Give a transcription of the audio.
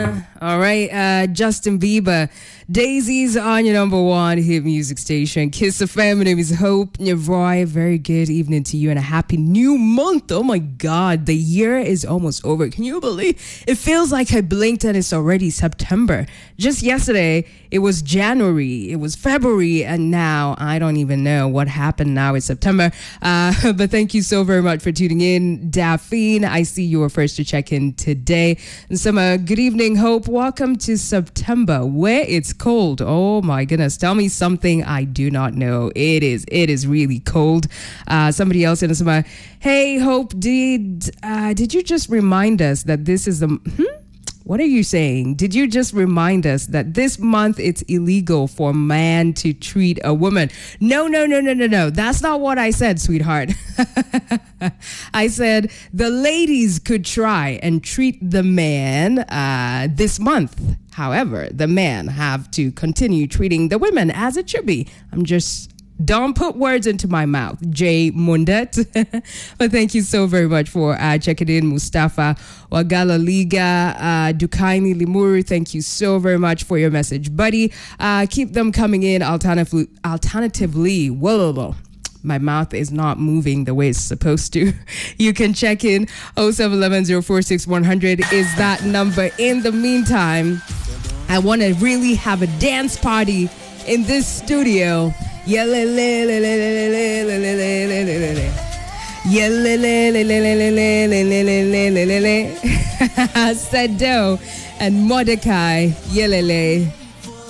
All right, Justin Bieber. Daisy's on your number one hit music station. Kiss FM. My name is Hope Nyavroy. Very good evening to you and a happy new month. Oh my God, the year is almost over. Can you believe? It feels like I blinked and it's already September. Just yesterday, it was January, it was February, and now I don't even know what happened now. It's September. But thank you so very much for tuning in. Daphne, I see you were first to check in today. And Summer, good evening, Hope. Welcome to September, where it's cold. Oh my goodness. Tell me something I do not know. It is really cold. Somebody else in the summer. Hey, Hope, did you just remind us that this is the... What are you saying? Did you just remind us that this month it's illegal for a man to treat a woman? No. That's not what I said, sweetheart. I said the ladies could try and treat the man this month. However, the men have to continue treating the women as it should be. Don't put words into my mouth, Jay Mundet. But thank you so very much for checking in, Mustafa Wagala Liga, Dukaini Limuru. Thank you so very much for your message, buddy. Keep them coming in alternatively. Whoa. My mouth is not moving the way it's supposed to. You can check in 0711-046-100 is that number. In the meantime, I want to really have a dance party in this studio. Sado and Mordecai.